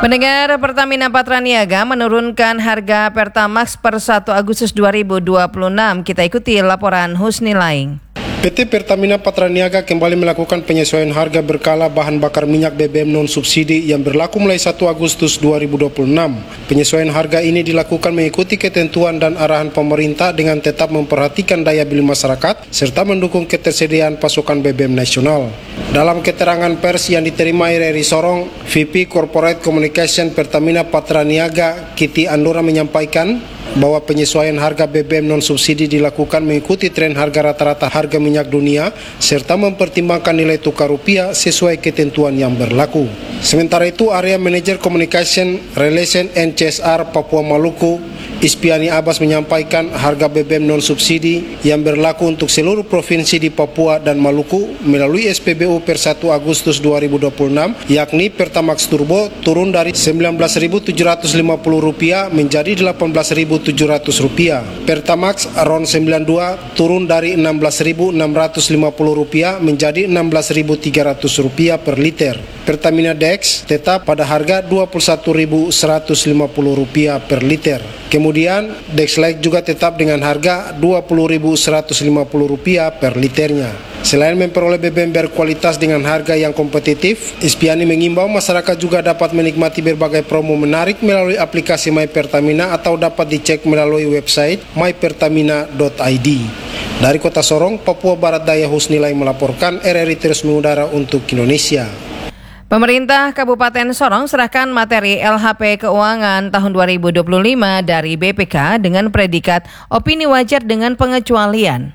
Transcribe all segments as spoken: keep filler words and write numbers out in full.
Pendengar, Pertamina Patraniaga menurunkan harga Pertamax per satu Agustus dua ribu dua puluh enam. Kita ikuti laporan Husni Laing. P T Pertamina Patraniaga kembali melakukan penyesuaian harga berkala bahan bakar minyak B B M non-subsidi yang berlaku mulai satu Agustus dua ribu dua puluh enam. Penyesuaian harga ini dilakukan mengikuti ketentuan dan arahan pemerintah dengan tetap memperhatikan daya beli masyarakat serta mendukung ketersediaan pasokan B B M nasional. Dalam keterangan pers yang diterima R R I Sorong, V P Corporate Communication Pertamina Patraniaga Kiti Andora menyampaikan bahwa penyesuaian harga B B M non-subsidi dilakukan mengikuti tren harga rata-rata harga minyak dunia serta mempertimbangkan nilai tukar rupiah sesuai ketentuan yang berlaku. Sementara itu, Area Manager Communication Relation and C S R Papua Maluku, Ispiani Abbas menyampaikan harga B B M non-subsidi yang berlaku untuk seluruh provinsi di Papua dan Maluku melalui S P B U per satu Agustus dua ribu dua puluh enam, yakni Pertamax Turbo turun dari sembilan belas ribu tujuh ratus lima puluh rupiah menjadi delapan belas ribu tujuh ratus rupiah. Pertamax R O N sembilan puluh dua turun dari enam belas ribu enam ratus lima puluh rupiah menjadi enam belas ribu tiga ratus rupiah per liter. Pertamina Dex tetap pada harga dua puluh satu ribu seratus lima puluh rupiah per liter. Kemudian Dex Lite juga tetap dengan harga dua puluh ribu seratus lima puluh rupiah per liternya. Selain memperoleh B B M berkualitas dengan harga yang kompetitif, Ispiani mengimbau masyarakat juga dapat menikmati berbagai promo menarik melalui aplikasi My Pertamina atau dapat dicek melalui website my pertamina dot i d. Dari Kota Sorong, Papua Barat Daya, Husni Laing melaporkan. R R I terus mengudara untuk Indonesia. Pemerintah Kabupaten Sorong serahkan materi L H P Keuangan tahun dua ribu dua puluh lima dari B P K dengan predikat opini wajar dengan pengecualian.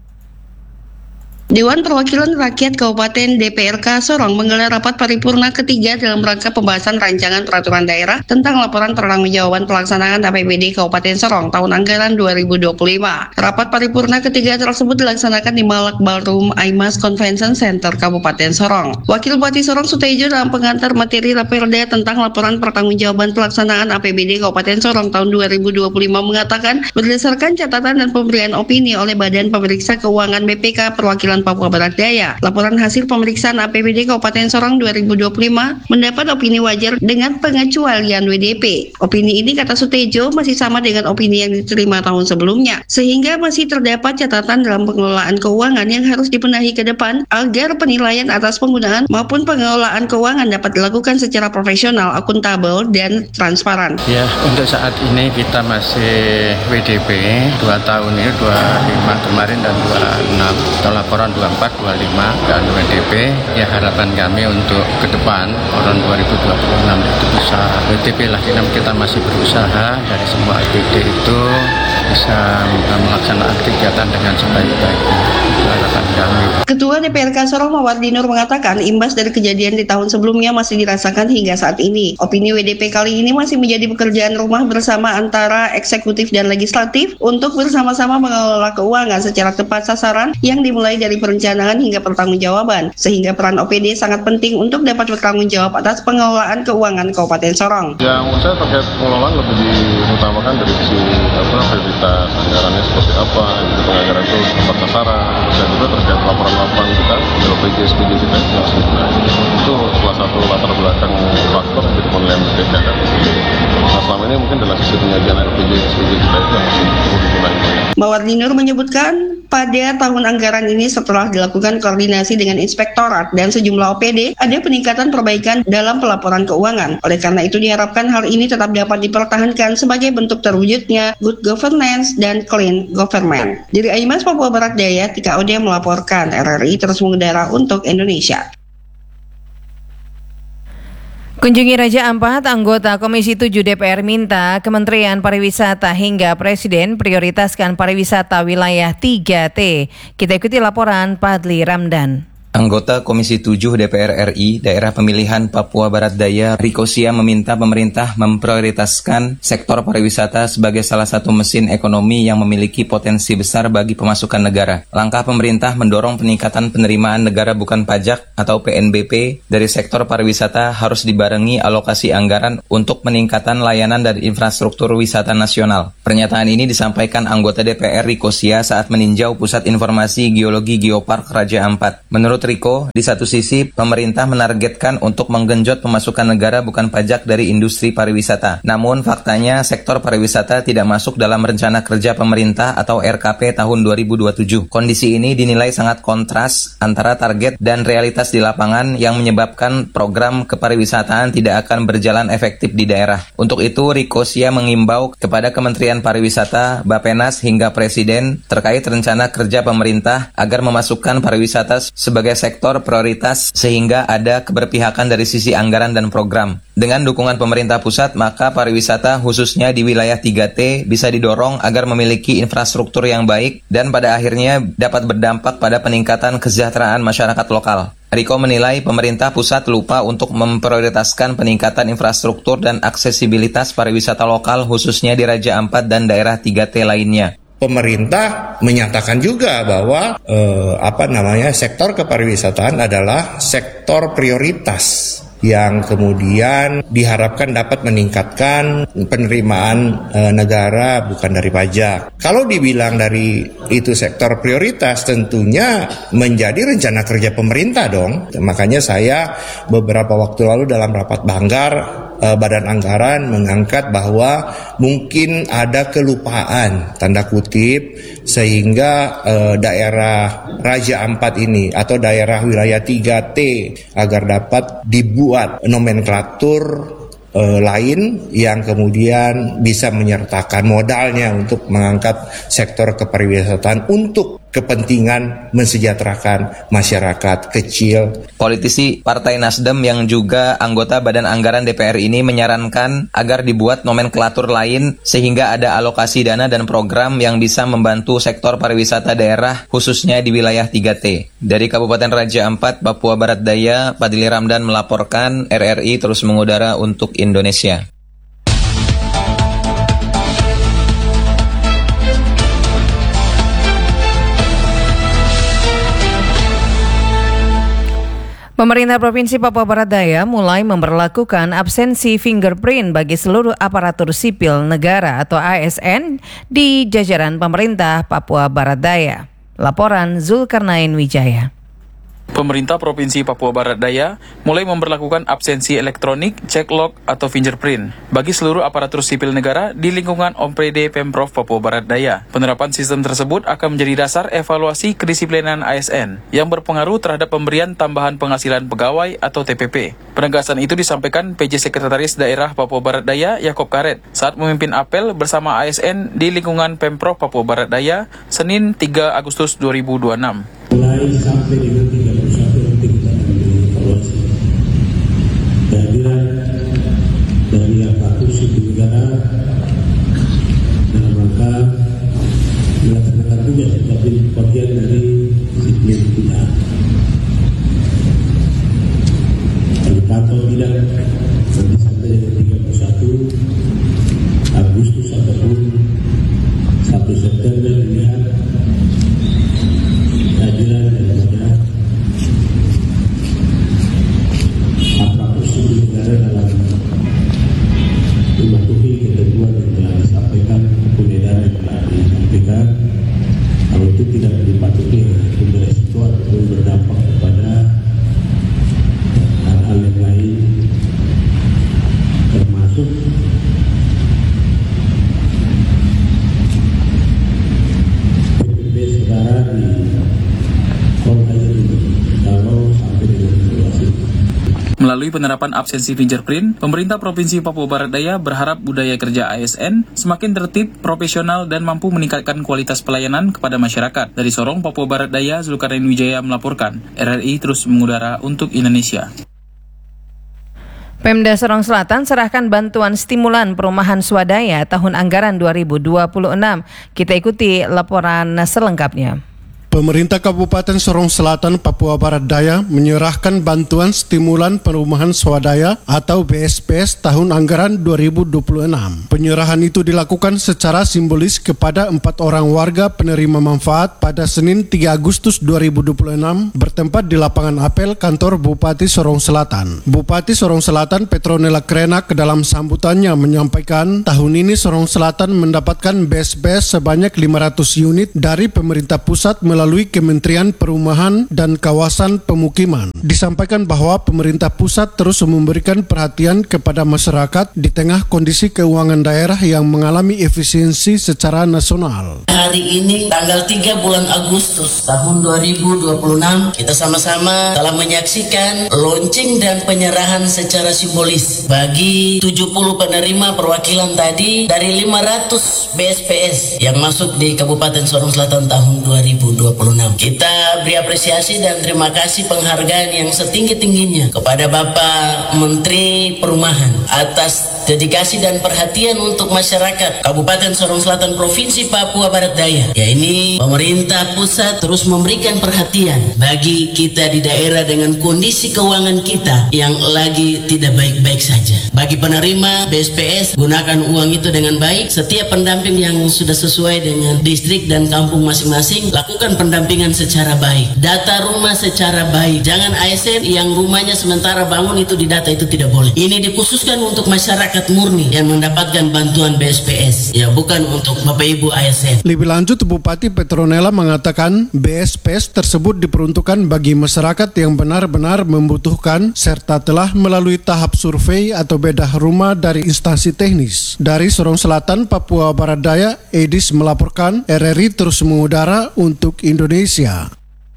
Dewan Perwakilan Rakyat Kabupaten D P R K Sorong menggelar rapat paripurna ketiga dalam rangka pembahasan rancangan peraturan daerah tentang laporan pertanggungjawaban pelaksanaan A P B D Kabupaten Sorong tahun anggaran dua ribu dua puluh lima. Rapat paripurna ketiga tersebut dilaksanakan di Malak Ballroom Aimas Convention Center Kabupaten Sorong. Wakil Bupati Sorong Sutejo dalam pengantar materi Raperda tentang laporan pertanggungjawaban pelaksanaan A P B D Kabupaten Sorong tahun dua ribu dua puluh lima mengatakan berdasarkan catatan dan pemberian opini oleh Badan Pemeriksa Keuangan B P K Perwakilan Papua Barat Daya, laporan hasil pemeriksaan A P B D Kabupaten Sorong dua ribu dua puluh lima mendapat opini wajar dengan pengecualian W D P. Opini ini, kata Sutejo, masih sama dengan opini yang diterima tahun sebelumnya, sehingga masih terdapat catatan dalam pengelolaan keuangan yang harus dibenahi ke depan agar penilaian atas penggunaan maupun pengelolaan keuangan dapat dilakukan secara profesional, akuntabel, dan transparan. Ya, untuk saat ini kita masih W D P dua tahun ini, dua puluh lima kemarin dan dua puluh enam, atau laporan dua puluh empat, dua puluh lima dan W D P. Ya, harapan kami untuk ke depan tahun dua ribu dua puluh enam itu bisa W D P lah. Kita masih berusaha dari semua A P B D itu bisa melaksanakan kegiatan dengan sebaik-baiknya. Harapan kami. Ketua D P R K Sorong Mawardi Nur mengatakan imbas dari kejadian di tahun sebelumnya masih dirasakan hingga saat ini. Opini W D P kali ini masih menjadi pekerjaan rumah bersama antara eksekutif dan legislatif untuk bersama-sama mengelola keuangan secara tepat sasaran yang dimulai dari perencanaan hingga pertanggungjawaban, sehingga peran O P D sangat penting untuk dapat bertanggung jawab atas pengelolaan keuangan Kabupaten Sorong. Ya, menurut saya terkait pengelolaan lebih diutamakan dari sisi apa, prioritas anggarannya seperti apa, gitu, penganggaran itu tepat sasaran, dan juga terkait laporan-laporan kita, L P J S P J kita itu harus dibenahi. Itu salah satu latar belakang faktor untuk penilaian B P K kan. Nah, selama ini mungkin dalam sisi penyajian L P J S P J kita itu masih perlu dibenahi. Mawardi Nur menyebutkan pada tahun anggaran ini setelah dilakukan koordinasi dengan inspektorat dan sejumlah O P D, ada peningkatan perbaikan dalam pelaporan keuangan. Oleh karena itu diharapkan hal ini tetap dapat dipertahankan sebagai bentuk terwujudnya good governance dan clean government. Dari Aimas, Papua Barat Daya, Tika Ode melaporkan. R R I terus mengudara untuk Indonesia. Kunjungi Raja Ampat, anggota Komisi tujuh D P R minta Kementerian Pariwisata hingga Presiden prioritaskan pariwisata wilayah tiga T. Kita ikuti laporan Padli Ramdan. Anggota Komisi tujuh D P R R I Daerah Pemilihan Papua Barat Daya Riko Sia meminta pemerintah memprioritaskan sektor pariwisata sebagai salah satu mesin ekonomi yang memiliki potensi besar bagi pemasukan negara. Langkah pemerintah mendorong peningkatan penerimaan negara bukan pajak atau P N B P dari sektor pariwisata harus dibarengi alokasi anggaran untuk peningkatan layanan dan infrastruktur wisata nasional. Pernyataan ini disampaikan anggota D P R Riko Sia saat meninjau Pusat Informasi Geologi Geopark Raja Ampat. Menurut Riko, di satu sisi pemerintah menargetkan untuk menggenjot pemasukan negara bukan pajak dari industri pariwisata. Namun faktanya sektor pariwisata tidak masuk dalam rencana kerja pemerintah atau R K P tahun dua ribu dua puluh tujuh. Kondisi ini dinilai sangat kontras antara target dan realitas di lapangan yang menyebabkan program kepariwisataan tidak akan berjalan efektif di daerah. Untuk itu, Riko Sia mengimbau kepada Kementerian Pariwisata, Bappenas hingga Presiden terkait rencana kerja pemerintah agar memasukkan pariwisata sebagai sektor prioritas sehingga ada keberpihakan dari sisi anggaran dan program. Dengan dukungan pemerintah pusat, maka pariwisata khususnya di wilayah tiga T bisa didorong agar memiliki infrastruktur yang baik dan pada akhirnya dapat berdampak pada peningkatan kesejahteraan masyarakat lokal. Riko menilai pemerintah pusat lupa untuk memprioritaskan peningkatan infrastruktur dan aksesibilitas pariwisata lokal khususnya di Raja Ampat dan daerah tiga T lainnya. Pemerintah menyatakan juga bahwa eh, apa namanya sektor kepariwisataan adalah sektor prioritas yang kemudian diharapkan dapat meningkatkan penerimaan e, negara bukan dari pajak. Kalau dibilang dari itu sektor prioritas, tentunya menjadi rencana kerja pemerintah dong. Makanya saya beberapa waktu lalu dalam rapat Banggar, e, Badan Anggaran mengangkat bahwa mungkin ada kelupaan, tanda kutip, sehingga e, daerah Raja Ampat ini atau daerah wilayah tiga T agar dapat dibuat buat nomenklatur e, lain yang kemudian bisa menyertakan modalnya untuk mengangkat sektor kepariwisataan untuk kepentingan mensejahterakan masyarakat kecil. Politisi Partai Nasdem yang juga anggota Badan Anggaran D P R ini menyarankan agar dibuat nomenklatur lain sehingga ada alokasi dana dan program yang bisa membantu sektor pariwisata daerah khususnya di wilayah tiga T. Dari Kabupaten Raja Ampat, Papua Barat Daya, Padli Ramdan melaporkan. R R I terus mengudara untuk Indonesia. Pemerintah Provinsi Papua Barat Daya mulai memberlakukan absensi fingerprint bagi seluruh aparatur sipil negara atau A S N di jajaran pemerintah Papua Barat Daya. Laporan Zulkarnain Wijaya. Pemerintah Provinsi Papua Barat Daya mulai memberlakukan absensi elektronik, check log atau fingerprint bagi seluruh aparatur sipil negara di lingkungan O M P D Pemprov Papua Barat Daya. Penerapan sistem tersebut akan menjadi dasar evaluasi kedisiplinan A S N yang berpengaruh terhadap pemberian tambahan penghasilan pegawai atau T P P. Penegasan itu disampaikan P J Sekretaris Daerah Papua Barat Daya Yakob Karet saat memimpin apel bersama A S N di lingkungan Pemprov Papua Barat Daya Senin tiga Agustus dua ribu dua puluh enam. Mulai sampai dengan tiga puluh satu nanti kita akan mengevaluasi kehadiran dari aparatur sipil negara dalam rangka melaksanakan tugas sebagai bagian dari disiplin kita. Kalau tidak nanti sampai dengan tiga puluh satu Agustus ataupun satu September dilihat kehadiran daripada aparatur sipil negara dalam mematuhi ketentuan yang telah disampaikan, pengedaran yang telah disampaikan. Kalau itu tidak dipatuhi, itu beresiko ataupun berdampak kepada hal-hal yang lain, termasuk P P P saudara di Melalui penerapan absensi fingerprint, pemerintah Provinsi Papua Barat Daya berharap budaya kerja A S N semakin tertib, profesional, dan mampu meningkatkan kualitas pelayanan kepada masyarakat. Dari Sorong, Papua Barat Daya, Zulkarnain Wijaya melaporkan. R R I terus mengudara untuk Indonesia. Pemda Sorong Selatan serahkan bantuan stimulan perumahan swadaya tahun anggaran dua ribu dua puluh enam. Kita ikuti laporan selengkapnya. Pemerintah Kabupaten Sorong Selatan, Papua Barat Daya menyerahkan bantuan stimulan perumahan swadaya atau B S P S tahun anggaran dua ribu dua puluh enam. Penyerahan itu dilakukan secara simbolis kepada empat orang warga penerima manfaat pada Senin tiga Agustus dua ribu dua puluh enam bertempat di lapangan apel kantor Bupati Sorong Selatan. Bupati Sorong Selatan Petronella Krenak dalam sambutannya menyampaikan tahun ini Sorong Selatan mendapatkan B S P S sebanyak lima ratus unit dari pemerintah pusat melalui melalui Kementerian Perumahan dan Kawasan Pemukiman. Disampaikan bahwa pemerintah pusat terus memberikan perhatian kepada masyarakat di tengah kondisi keuangan daerah yang mengalami efisiensi secara nasional. Hari ini tanggal tiga bulan Agustus tahun dua ribu dua puluh enam, kita sama-sama telah menyaksikan launching dan penyerahan secara simbolis bagi tujuh puluh penerima perwakilan tadi dari lima ratus B S P S yang masuk di Kabupaten Sorong Selatan tahun dua ribu dua puluh enam. Kita beri apresiasi dan terima kasih penghargaan yang setinggi-tingginya kepada Bapak Menteri Perumahan atas dedikasi dan perhatian untuk masyarakat Kabupaten Sorong Selatan Provinsi Papua Barat Daya. Ya, ini pemerintah pusat terus memberikan perhatian bagi kita di daerah dengan kondisi keuangan kita yang lagi tidak baik-baik saja. Bagi penerima B S P S, gunakan uang itu dengan baik. Setiap pendamping yang sudah sesuai dengan distrik dan kampung masing-masing, lakukan pendampingan secara baik. Data rumah secara baik. Jangan A S N yang rumahnya sementara bangun itu didata, itu tidak boleh. Ini dikhususkan untuk masyarakat murni yang mendapatkan bantuan B S P S, ya, bukan untuk Bapak Ibu A S N. Lebih lanjut, Bupati Petronella mengatakan B S P S tersebut diperuntukkan bagi masyarakat yang benar-benar membutuhkan serta telah melalui tahap survei atau bedah rumah dari instansi teknis. Dari Sorong Selatan, Papua Barat Daya, Edis melaporkan. R R I terus mengudara untuk Indonesia.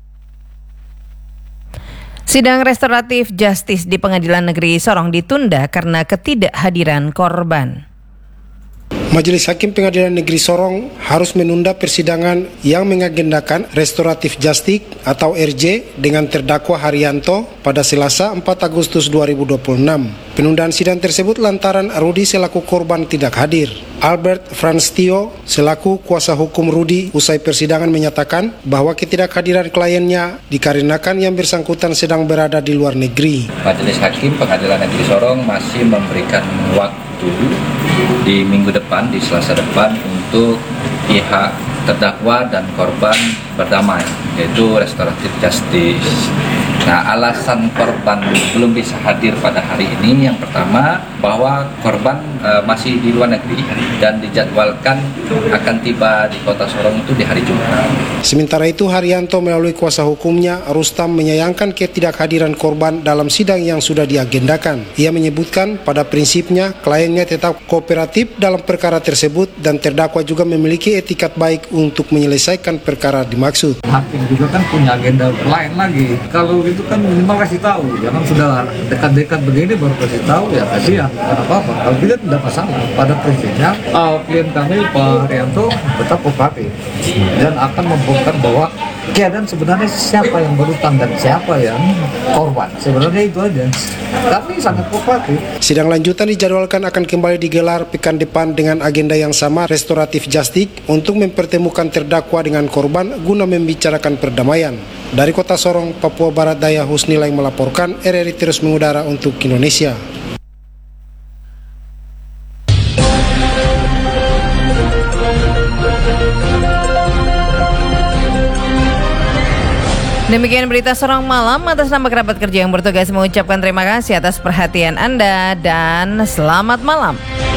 Sidang restoratif justice di Pengadilan Negeri Sorong ditunda karena ketidakhadiran korban. Majelis Hakim Pengadilan Negeri Sorong harus menunda persidangan yang mengagendakan restoratif justice atau R J dengan terdakwa Haryanto pada Selasa empat Agustus dua ribu dua puluh enam. Penundaan sidang tersebut lantaran Rudi selaku korban tidak hadir. Albert Franstio selaku kuasa hukum Rudi usai persidangan menyatakan bahwa ketidakhadiran kliennya dikarenakan yang bersangkutan sedang berada di luar negeri. Majelis Hakim Pengadilan Negeri Sorong masih memberikan waktu di minggu depan, di Selasa depan, untuk pihak terdakwa dan korban berdamai, yaitu restoratif justice. Nah, alasan korban belum bisa hadir pada hari ini, yang pertama bahwa korban e, masih di luar negeri dan dijadwalkan akan tiba di kota Sorong itu di hari Jumat. Sementara itu, Haryanto melalui kuasa hukumnya Rustam menyayangkan ketidakhadiran korban dalam sidang yang sudah diagendakan. Ia menyebutkan pada prinsipnya kliennya tetap kooperatif dalam perkara tersebut dan terdakwa juga memiliki etikat baik untuk menyelesaikan perkara dimaksud. Hakim juga kan punya agenda lain lagi. Kalau itu kan minimal kasih tahu, jangan sudah dekat-dekat begini baru kasih tahu, ya kasihan, karena apa-apa. Kalau kita tidak masalah, pada prinsipnya uh, klien kami Pak Haryanto tetap kooperatif dan akan membongkar bahwa keadaan sebenarnya siapa yang berutang dan siapa yang korban. Sebenarnya itu aja. Kami sangat kooperatif. Sidang lanjutan dijadwalkan akan kembali digelar pekan depan dengan agenda yang sama, restoratif justice, untuk mempertemukan terdakwa dengan korban guna membicarakan perdamaian. Dari Kota Sorong, Papua Barat Daya, Husnila yang melaporkan. R R I terus mengudara untuk Indonesia. Demikian berita Sorong Malam. Atas nama kerabat kerja yang bertugas mengucapkan terima kasih atas perhatian Anda dan selamat malam.